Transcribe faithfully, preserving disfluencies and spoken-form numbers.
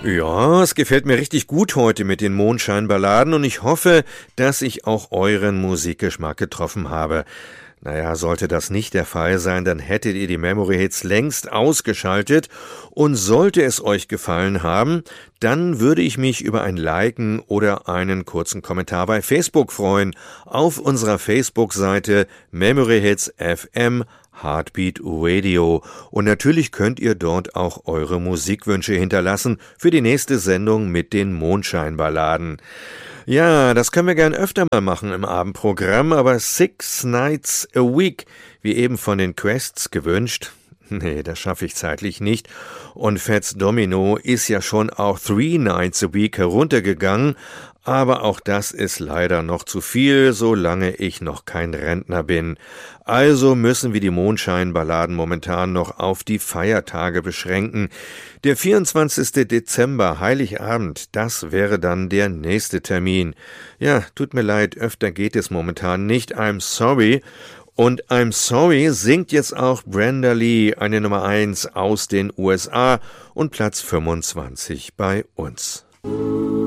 Ja, es gefällt mir richtig gut heute mit den Mondscheinballaden und ich hoffe, dass ich auch euren Musikgeschmack getroffen habe. Naja, sollte das nicht der Fall sein, dann hättet ihr die Memory Hits längst ausgeschaltet und sollte es euch gefallen haben, dann würde ich mich über ein Liken oder einen kurzen Kommentar bei Facebook freuen, auf unserer Facebook-Seite Memory Hits F M Heartbeat Radio. Und natürlich könnt ihr dort auch eure Musikwünsche hinterlassen für die nächste Sendung mit den Mondscheinballaden. Ja, das können wir gern öfter mal machen im Abendprogramm, aber Six Nights a Week, wie eben von den Quests gewünscht, nee, das schaffe ich zeitlich nicht. Und Fats Domino ist ja schon auch Three Nights a Week heruntergegangen, aber auch das ist leider noch zu viel, solange ich noch kein Rentner bin. Also müssen wir die Mondscheinballaden momentan noch auf die Feiertage beschränken. Der vierundzwanzigste Dezember, Heiligabend, das wäre dann der nächste Termin. Ja, tut mir leid, öfter geht es momentan nicht, I'm sorry. Und I'm Sorry singt jetzt auch Brenda Lee, eine Nummer eins aus den U S A und Platz fünfundzwanzig bei uns.